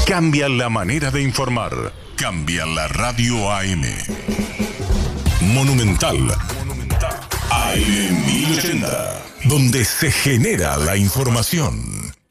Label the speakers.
Speaker 1: Cambia la manera de informar. Cambia la radio AM. Monumental. AM 1080. Donde se genera la información.